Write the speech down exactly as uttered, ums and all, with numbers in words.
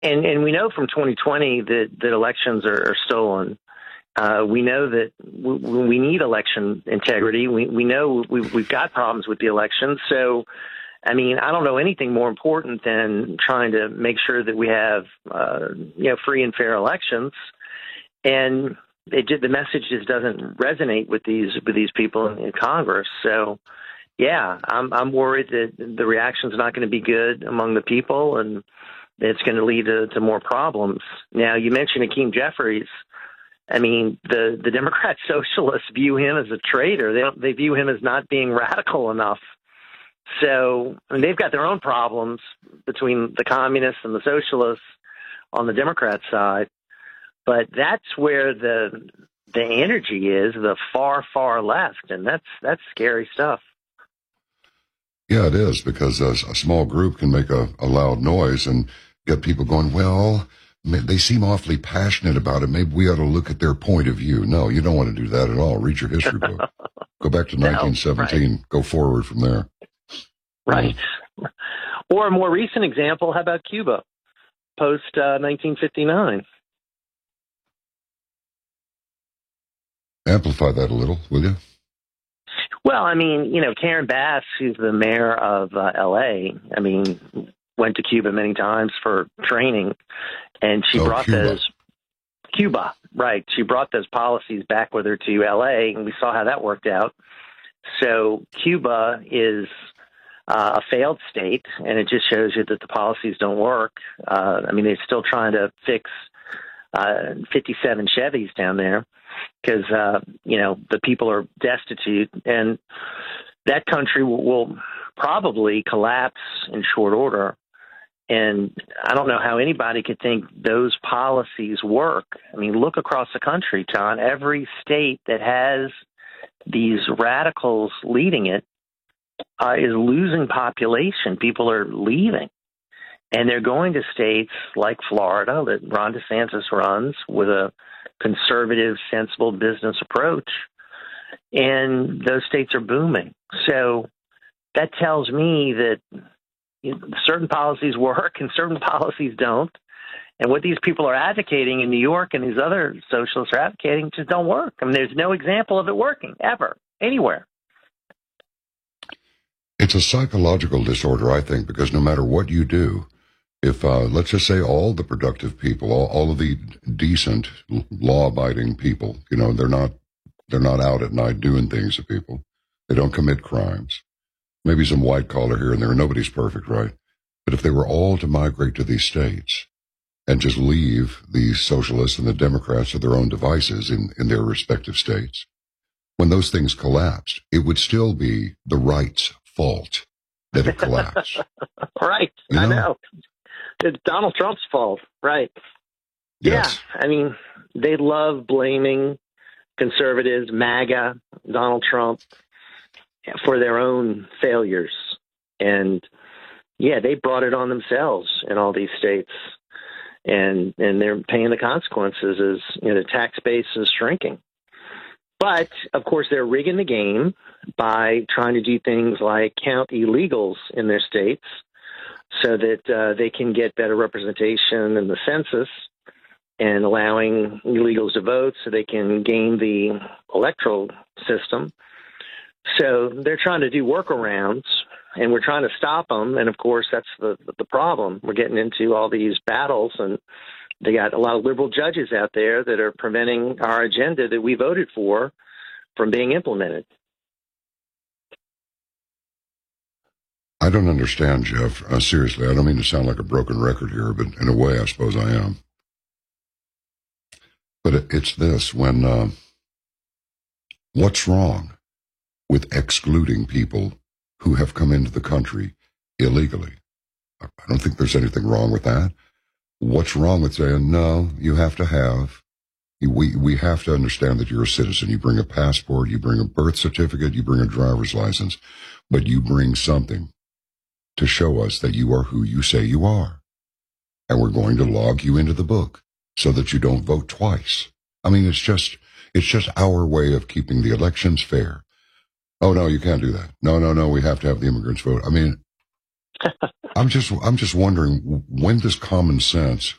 And and we know from twenty twenty that, that elections are, are stolen. Uh, we know that we, we need election integrity. We we know we've, we've got problems with the elections. So, I mean, I don't know anything more important than trying to make sure that we have, uh, you know, free and fair elections. And it did, the message just doesn't resonate with these with these people in, in Congress. So, yeah, I'm I'm worried that the reaction's not going to be good among the people, and it's going to lead to, to more problems. Now, you mentioned Hakeem Jeffries. I mean, the, the Democrat socialists view him as a traitor. They don't, they view him as not being radical enough. So I mean, they've got their own problems between the communists and the socialists on the Democrat side. But that's where the the energy is, the far, far left, and that's that's scary stuff. Yeah, it is, because a, a small group can make a, a loud noise and get people going, well, they seem awfully passionate about it. Maybe we ought to look at their point of view. No, you don't want to do that at all. Read your history book. Go back to no, nineteen seventeen. Right. Go forward from there. Right. Yeah. Or a more recent example, how about Cuba, post uh, nineteen fifty-nine? Amplify that a little, will you? Well, I mean, you know, Karen Bass, who's the mayor of uh, L A, I mean, went to Cuba many times for training, and she oh, brought Cuba. those Cuba, right? She brought those policies back with her to L A, and we saw how that worked out. So Cuba is uh, a failed state, and it just shows you that the policies don't work. Uh, I mean, they're still trying to fix uh, fifty-seven Chevys down there because, uh, you know, the people are destitute, and that country will, will probably collapse in short order. And I don't know how anybody could think those policies work. I mean, look across the country, John. Every state that has these radicals leading it uh, is losing population. People are leaving. And they're going to states like Florida that Ron DeSantis runs with a conservative, sensible business approach. And those states are booming. So that tells me that you know, certain policies work and certain policies don't. And what these people are advocating in New York and these other socialists are advocating just don't work. I mean, there's no example of it working ever, anywhere. It's a psychological disorder, I think, because no matter what you do, if, uh, let's just say all the productive people, all, all of the decent, law-abiding people, you know, they're not, they're not out at night doing things to people. They don't commit crimes. Maybe some white collar here and there. Nobody's perfect, right? But if they were all to migrate to these states and just leave the socialists and the Democrats to their own devices in, in their respective states, when those things collapsed, it would still be the right's fault that it collapsed. Right. You know? I know. It's Donald Trump's fault. Right. Yes. Yeah. I mean, they love blaming conservatives, MAGA, Donald Trump, for their own failures. And yeah, they brought it on themselves in all these states. And and they're paying the consequences as you know, the tax base is shrinking. But of course, they're rigging the game by trying to do things like count illegals in their states so that uh, they can get better representation in the census, and allowing illegals to vote so they can gain the electoral system. So they're trying to do workarounds, and we're trying to stop them. And of course, that's the the problem. We're getting into all these battles, and they got a lot of liberal judges out there that are preventing our agenda that we voted for from being implemented. I don't understand, Jeff. Uh, seriously, I don't mean to sound like a broken record here, but in a way, I suppose I am. But it, it's this, when, uh, what's wrong with excluding people who have come into the country illegally? I don't think there's anything wrong with that. What's wrong with saying, no, you have to have, we, we have to understand that you're a citizen. You bring a passport, you bring a birth certificate, you bring a driver's license, but you bring something to show us that you are who you say you are. And we're going to log you into the book so that you don't vote twice. I mean, it's just, it's just our way of keeping the elections fair. Oh, no, you can't do that. No, no, no, we have to have the immigrants vote. I mean, I'm just, I'm just wondering when does common sense